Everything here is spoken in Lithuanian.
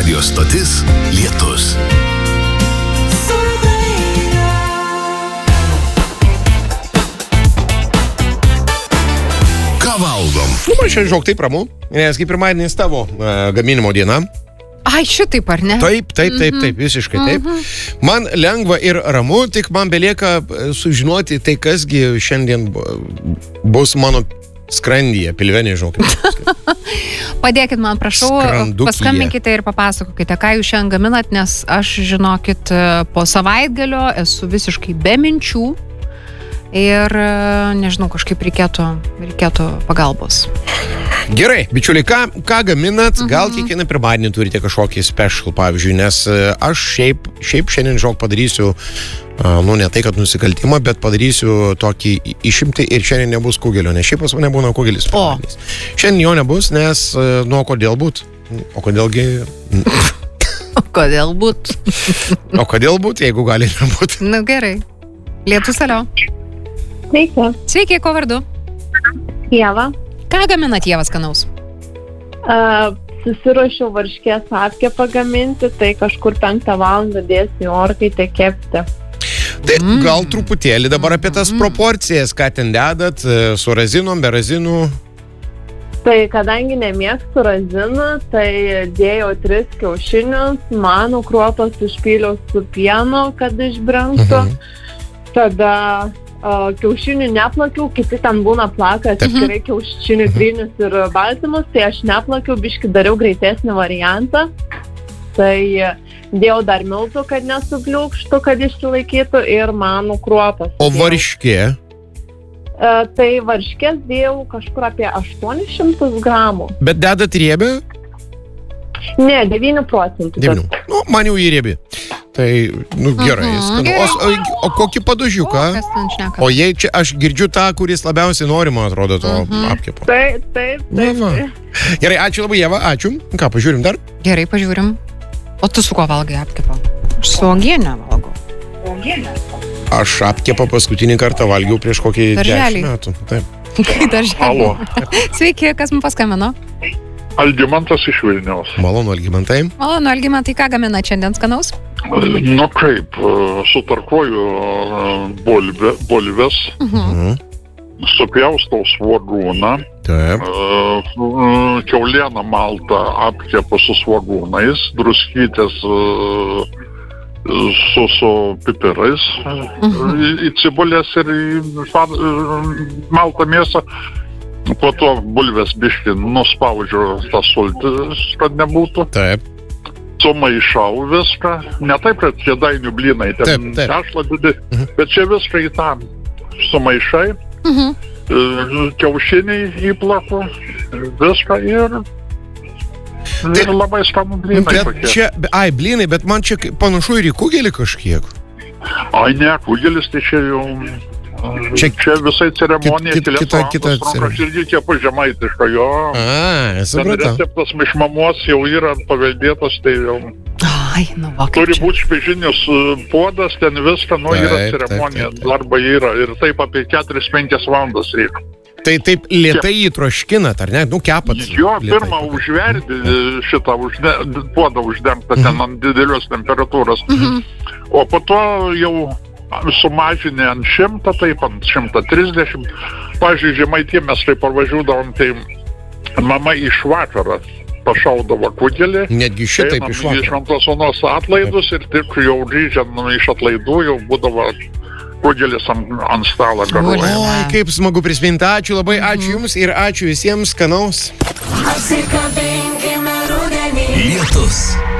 Radio stotis Lietus. Ką valgom? Man šiandien žinok taip ramu, nes kaip pirmadienis tavo gaminimo diena. Ai, šitaip, ar ne? Taip, visiškai taip. Man lengva ir ramu, tik man belieka sužinoti tai, kasgi šiandien bus mano skrandyje, pilve, nežinau. Padėkit man, prašau, paskambinkite ir papasakokite, ką jūs šiandien gaminat, nes aš, žinokit, po savaitgalio esu visiškai be minčių ir, nežinau, kažkaip reikėtų pagalbos. Gerai, bičiuliai, ką gaminat? Gal kiekvieną pirmadienį turite kažkokį special, pavyzdžiui, nes aš šiaip šiandien, žinok, padarysiu, ne tai, kad nusikaltimą, bet padarysiu tokį išimtį ir šiandien nebus kugelio, nes šiaip pas mane būna kugelis. Šiandien jo nebus, nes, kodėl būt? O kodėlgi... O kodėl būt? O kodėl būt, jeigu gali nebūt? Na gerai. Lietus, alio. Sveiki. Sveiki, ko vardu? Ieva. Ką gaminat, Ieva, skanaus? Susiruošiau varškės apkepą gaminti, tai kažkur 5 valandą dėsiu į orkaitę kepti. Tai gal truputėlį dabar apie tas proporcijas, ką ten dedat, su razinom, be razinų? Tai kadangi nemėgstu razinų, tai dėjau 3 kiaušinius, mano kruopas išpyliau su pienu, kad išbrangtų. Tada kiaušinių neplakiau, kiti ten būna plakas, atskirai kiaušinių trynius ir baltymus, tai aš neplakiau, biškį dariau greitesnį variantą. Tai dėjau dar miltų, kad nesubliūkštų, kad išsilaikytų ir mano kruopas. O varškė? Tai varškės dėjau kažkur apie 800 gramų. Bet dedat riebę? Ne, 9%. 9. Man jau įriebi. Tai, gerai. O kokį padažiuką? O jei čia aš girdžiu tą, kuris labiausiai nori, man atrodo, to apkepo. Taip. Gerai, ačiū labai, Ieva, ačiū. Ką, pažiūrim dar? Gerai, pažiūrim. O tu su ko valgai apkepą? Aš su uogiene valgau. Aš apkepą paskutinį kartą valgiau prieš kokį 10 metų. Taip. Darželį. Sveiki, kas man paskambino? Algimantas iš Vilniaus. Malonu, Algimantai. Malonu, Algimantai, ką gamina šiandien skanaus? Nu kaip, sutarkuoju bulves, supjaustau svogūną, kiaulieną maltą apkepu su svogūnais, druskytės su pipirais, į cibulės ir maltą mėsą. Po to bulvės biškį nuspaudžiu tą sultį, kad nebūtų. Taip. Sumaišau viską. Ne taip, kad kėdainių blynai, ten tešla didi, bet čia viską į tą sumaišai. Kiaušiniai įplaku, viską ir labai skanu blynai tokie. Blynai, bet man čia panašu ir į kugelį kažkiek. Ai ne, kugelis tai čia jau... Čia visai ceremonija, aš irgi kepu žemaitišką, jo. Ten receptas iš mamos jau yra paveldėtas, tai jau turi būti špežinis puodas, ten viską, yra ceremonija, darba yra ir taip apie 4-5 valandas reikia. Tai taip lėtai įtroškinat, ar ne? Kepat. Jo, pirmą užverdi šitą puodą uždengtą ten ant didelios temperatūros, o po to jau sumažinė ant 100, taip ant 130. Pavyzdžiui, Žemaitė mes taip parvažiuodavom, tai mama iš vakarą pašaudavo kugelį. Netgi šitaip iš vakarą. Į Šventos Onos atlaidus ir tik jau grįžę iš atlaidų jau būdavo kugelis ant stalo garuoja. Oi, kaip smagu prisiminti. Ačiū labai, ačiū Jums ir ačiū visiems skanaus. Lietus.